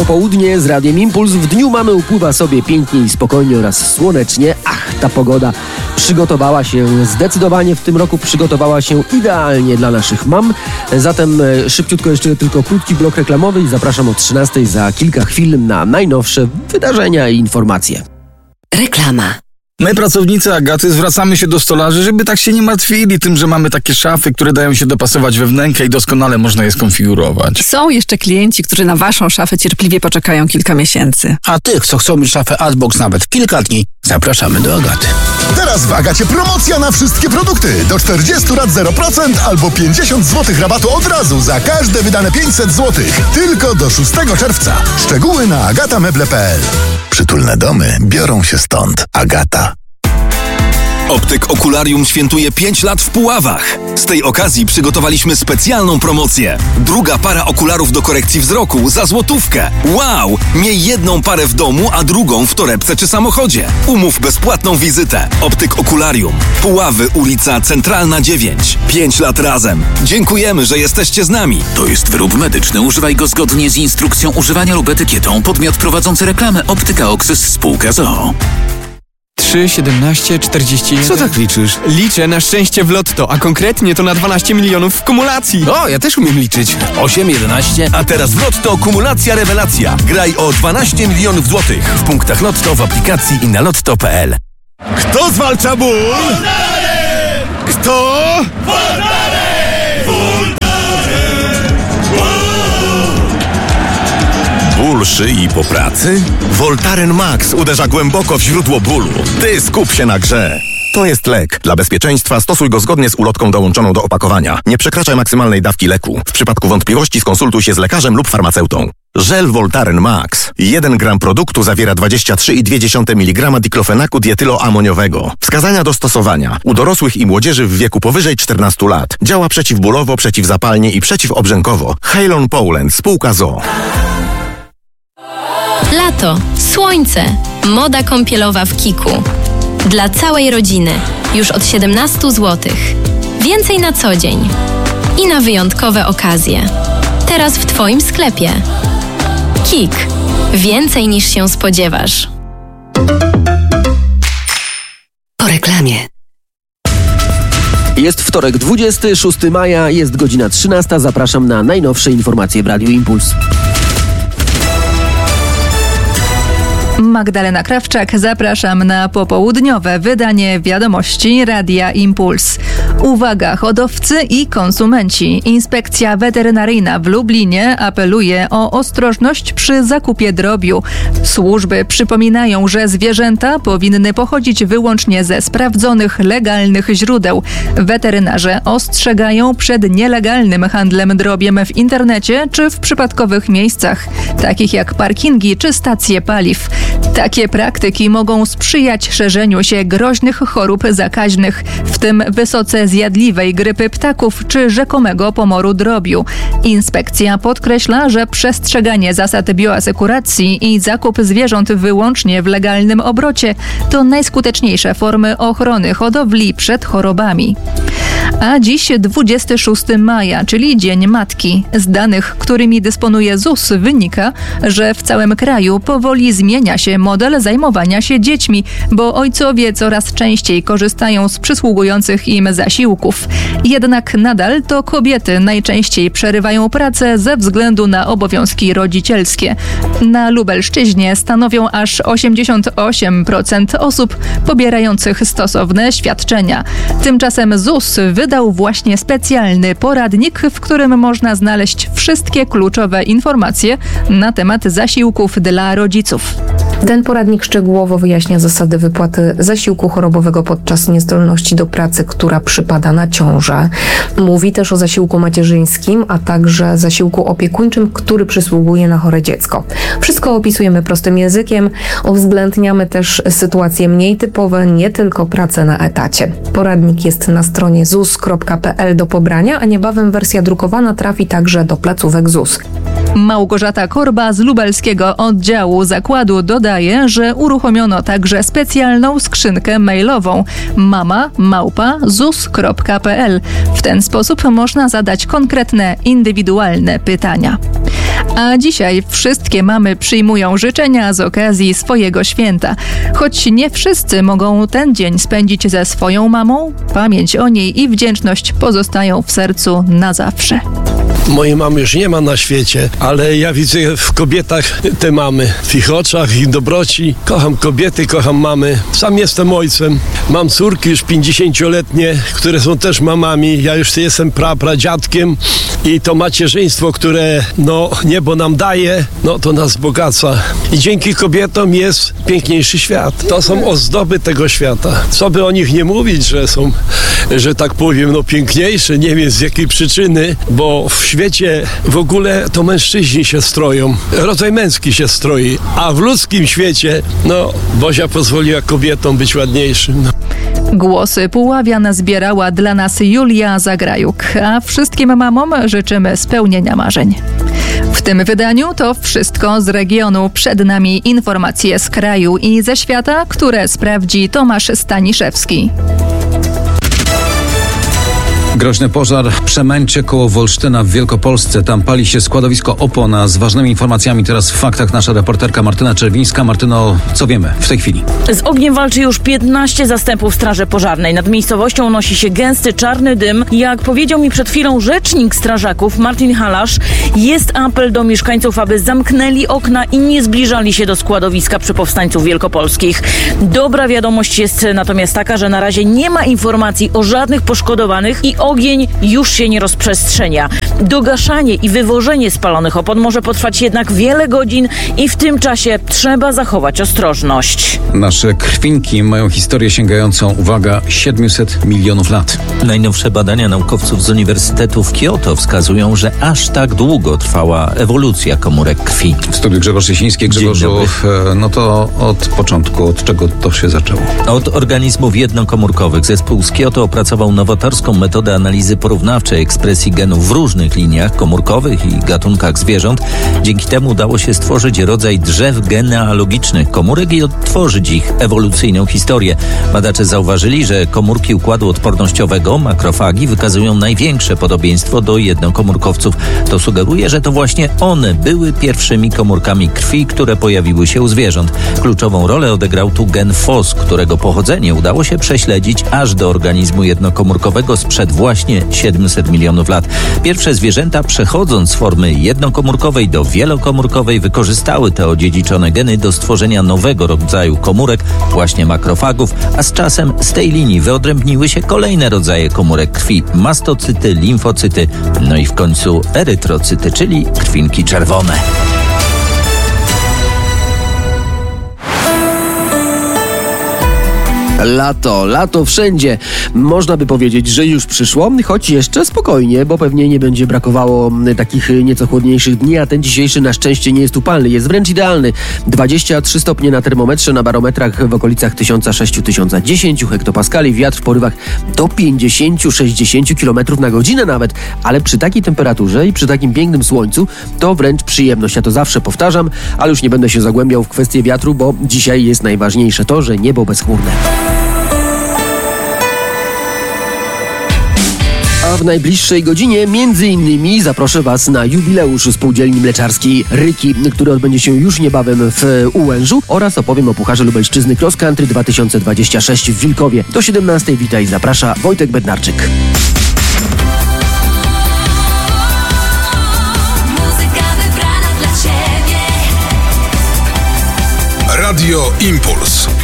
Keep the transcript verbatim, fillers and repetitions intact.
popołudnie z Radiem Impuls. W dniu mamy upływa sobie pięknie i spokojnie oraz słonecznie. Ach, ta pogoda przygotowała się zdecydowanie w tym roku, przygotowała się idealnie dla naszych mam. Zatem szybciutko jeszcze tylko krótki blok reklamowy i zapraszam o trzynastej za kilka chwil na najnowsze wydarzenia i informacje. Reklama. My, pracownicy Agaty, zwracamy się do stolarzy, żeby tak się nie martwili tym, że mamy takie szafy, które dają się dopasować we wnękę i doskonale można je skonfigurować. Są jeszcze klienci, którzy na waszą szafę cierpliwie poczekają kilka miesięcy. A tych, co chcą mieć szafę Adbox nawet kilka dni, zapraszamy do Agaty. Teraz w Agacie promocja na wszystkie produkty. Do czterdziestu lat zero procent albo pięćdziesiąt złotych rabatu od razu za każde wydane pięćset złotych. Tylko do szóstego czerwca. Szczegóły na agatameble kropka p l. Przytulne domy biorą się stąd. Agata. Optyk Okularium świętuje pięć lat w Puławach. Z tej okazji przygotowaliśmy specjalną promocję. Druga para okularów do korekcji wzroku za złotówkę. Wow! Miej jedną parę w domu, a drugą w torebce czy samochodzie. Umów bezpłatną wizytę. Optyk Okularium. Puławy, ulica Centralna dziewięć. Pięć lat razem. Dziękujemy, że jesteście z nami. To jest wyrób medyczny. Używaj go zgodnie z instrukcją używania lub etykietą. Podmiot prowadzący reklamę Optyka Oxys Spółka z o o. trzy, siedemnaście, czterdzieści jeden. Co tak liczysz? Liczę na szczęście w lotto, a konkretnie to na dwanaście milionów w kumulacji. O, ja też umiem liczyć. osiem, jedenaście. A teraz w Lotto kumulacja rewelacja. Graj o dwanaście milionów złotych w punktach Lotto, w aplikacji i na lotto kropka p l. Kto zwalcza ból? Voltaren! Kto? Voltaren! Ból szyi po pracy? Voltaren Max uderza głęboko w źródło bólu. Ty skup się na grze. To jest lek. Dla bezpieczeństwa stosuj go zgodnie z ulotką dołączoną do opakowania. Nie przekraczaj maksymalnej dawki leku. W przypadku wątpliwości skonsultuj się z lekarzem lub farmaceutą. Żel Voltaren Max. jeden gram produktu zawiera dwadzieścia trzy i dwie dziesiąte miligrama diklofenaku dietyloamoniowego. Wskazania do stosowania. U dorosłych i młodzieży w wieku powyżej czternastu lat. Działa przeciwbólowo, przeciwzapalnie i przeciwobrzękowo. Halon Poland. Spółka z o o. Lato, słońce, moda kąpielowa w Kiku. Dla całej rodziny, już od siedemnastu złotych. Więcej na co dzień i na wyjątkowe okazje. Teraz w Twoim sklepie. Kik. Więcej niż się spodziewasz. Po reklamie. Jest wtorek, dwudziestego szóstego maja, jest godzina trzynasta. Zapraszam na najnowsze informacje w Radiu Impuls. Magdalena Krawczak, zapraszam na popołudniowe wydanie wiadomości Radia Impuls. Uwaga, hodowcy i konsumenci. Inspekcja Weterynaryjna w Lublinie apeluje o ostrożność przy zakupie drobiu. Służby przypominają, że zwierzęta powinny pochodzić wyłącznie ze sprawdzonych, legalnych źródeł. Weterynarze ostrzegają przed nielegalnym handlem drobiem w internecie czy w przypadkowych miejscach, takich jak parkingi czy stacje paliw. Takie praktyki mogą sprzyjać szerzeniu się groźnych chorób zakaźnych, w tym wysoce zjadliwej grypy ptaków czy rzekomego pomoru drobiu. Inspekcja podkreśla, że przestrzeganie zasad bioasekuracji i zakup zwierząt wyłącznie w legalnym obrocie to najskuteczniejsze formy ochrony hodowli przed chorobami. A dziś dwudziestego szóstego maja, czyli Dzień Matki. Z danych, którymi dysponuje Z U S, wynika, że w całym kraju powoli zmienia się model zajmowania się dziećmi, bo ojcowie coraz częściej korzystają z przysługujących im zasiłków. Jednak nadal to kobiety najczęściej przerywają pracę ze względu na obowiązki rodzicielskie. Na Lubelszczyźnie stanowią aż osiemdziesiąt osiem procent osób pobierających stosowne świadczenia. Tymczasem Z U S wydał właśnie specjalny poradnik, w którym można znaleźć wszystkie kluczowe informacje na temat zasiłków dla rodziców. Ten poradnik szczegółowo wyjaśnia zasady wypłaty zasiłku chorobowego podczas niezdolności do pracy, która przypada na ciążę. Mówi też o zasiłku macierzyńskim, a także zasiłku opiekuńczym, który przysługuje na chore dziecko. Wszystko opisujemy prostym językiem, uwzględniamy też sytuacje mniej typowe, nie tylko pracę na etacie. Poradnik jest na stronie z u s kropka p l do pobrania, a niebawem wersja drukowana trafi także do placówek Z U S. Małgorzata Korba z lubelskiego oddziału zakładu dodaje, że uruchomiono także specjalną skrzynkę mailową mama małpa zus kropka pe el. W ten sposób można zadać konkretne, indywidualne pytania. A dzisiaj wszystkie mamy przyjmują życzenia z okazji swojego święta. Choć nie wszyscy mogą ten dzień spędzić ze swoją mamą, pamięć o niej i wdzięczność pozostają w sercu na zawsze. Mojej mamy już nie ma na świecie, ale ja widzę w kobietach te mamy, w ich oczach, ich dobroci. Kocham kobiety, kocham mamy. Sam jestem ojcem. Mam córki już pięćdziesięcioletnie, które są też mamami. Ja już jestem pra, pradziadkiem i to macierzyństwo, które no, niebo nam daje, no to nas bogaca. I dzięki kobietom jest piękniejszy świat. To są ozdoby tego świata. Co by o nich nie mówić, że są, że tak powiem, no piękniejsze, nie wiem z jakiej przyczyny, bo w świecie w ogóle to mężczyźni się stroją, rodzaj męski się stroi, a w ludzkim świecie, no, Bozia pozwoliła kobietom być ładniejszym. No. Głosy Puławian zbierała dla nas Julia Zagrajuk, a wszystkim mamom życzymy spełnienia marzeń. W tym wydaniu to wszystko z regionu. Przed nami informacje z kraju i ze świata, które sprawdzi Tomasz Staniszewski. Groźny pożar w Przemęcie koło Wolsztyna w Wielkopolsce. Tam pali się składowisko opon, a z ważnymi informacjami teraz w faktach nasza reporterka Martyna Czerwińska. Martyno, co wiemy w tej chwili? Z ogniem walczy już piętnaście zastępów Straży Pożarnej. Nad miejscowością unosi się gęsty, czarny dym. Jak powiedział mi przed chwilą rzecznik strażaków Martin Halasz, jest apel do mieszkańców, aby zamknęli okna i nie zbliżali się do składowiska przy Powstańców Wielkopolskich. Dobra wiadomość jest natomiast taka, że na razie nie ma informacji o żadnych poszkodowanych i ogień już się nie rozprzestrzenia. Dogaszanie i wywożenie spalonych opon może potrwać jednak wiele godzin i w tym czasie trzeba zachować ostrożność. Nasze krwinki mają historię sięgającą, uwaga, siedemset milionów lat. Najnowsze badania naukowców z Uniwersytetu w Kioto wskazują, że aż tak długo trwała ewolucja komórek krwi. W studiu Grzegorz Jasiński. Grzegorzu, no to od początku, od czego to się zaczęło? Od organizmów jednokomórkowych. Zespół z Kioto opracował nowatorską metodę analizy porównawczej ekspresji genów w różnych liniach komórkowych i gatunkach zwierząt. Dzięki temu udało się stworzyć rodzaj drzew genealogicznych komórek i odtworzyć ich ewolucyjną historię. Badacze zauważyli, że komórki układu odpornościowego, makrofagi, wykazują największe podobieństwo do jednokomórkowców. To sugeruje, że to właśnie one były pierwszymi komórkami krwi, które pojawiły się u zwierząt. Kluczową rolę odegrał tu gen F O S, którego pochodzenie udało się prześledzić aż do organizmu jednokomórkowego sprzed właśnie siedemset milionów lat. Pierwsze zwierzęta, przechodząc z formy jednokomórkowej do wielokomórkowej, wykorzystały te odziedziczone geny do stworzenia nowego rodzaju komórek, właśnie makrofagów, a z czasem z tej linii wyodrębniły się kolejne rodzaje komórek krwi, mastocyty, limfocyty, no i w końcu erytrocyty, czyli krwinki czerwone. Lato, lato wszędzie. Można by powiedzieć, że już przyszło, choć jeszcze spokojnie, bo pewnie nie będzie brakowało takich nieco chłodniejszych dni, a ten dzisiejszy na szczęście nie jest upalny, jest wręcz idealny. dwadzieścia trzy stopnie na termometrze, na barometrach w okolicach tysiąc sześć do tysiąc dziesięć hektopaskali, wiatr w porywach do pięćdziesiąt do sześćdziesięciu kilometrów na godzinę nawet, ale przy takiej temperaturze i przy takim pięknym słońcu to wręcz przyjemność. Ja to zawsze powtarzam, ale już nie będę się zagłębiał w kwestię wiatru, bo dzisiaj jest najważniejsze to, że niebo bezchmurne. A w najbliższej godzinie między innymi zaproszę Was na jubileusz Spółdzielni Mleczarskiej Ryki, który odbędzie się już niebawem w Ułężu, oraz opowiem o Pucharze Lubelszczyzny Cross Country dwa tysiące dwudziesty szósty w Wilkowie. Do siedemnastej witaj, zaprasza Wojtek Bednarczyk. Radio Impuls.